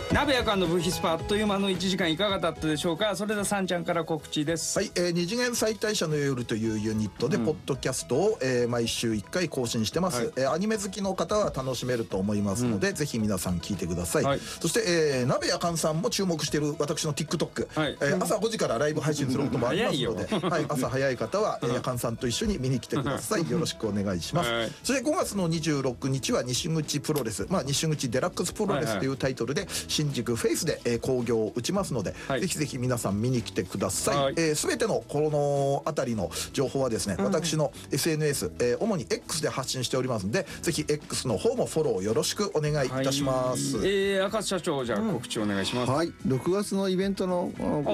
鍋やかんのブヒスパあっという間の1時間いかがだったでしょうか。それではさんちゃんから告知です。 はい、二次元再大社の夜というユニットでポッドキャストを、毎週1回更新してます、アニメ好きの方は楽しめると思いますので、ぜひ皆さん聞いてください、そして、鍋やかんさんも注目している私の TikTok、朝5時からライブ配信することもありますので朝早い方は、やかんさんと一緒に見に来てください。よろしくお願いします、そして5月の26日は西口プロレス、西口デラックスプロレスというタイトルで新宿フェイスで興行を打ちますので、ぜひぜひ皆さん見に来てください。全てのこのあたりの情報はですね、私の SNS、主に X で発信しておりますので、ぜひ X の方もフォローよろしくお願いいたします。 赤社長、じゃあ告知お願いします。 はい、6月のイベントの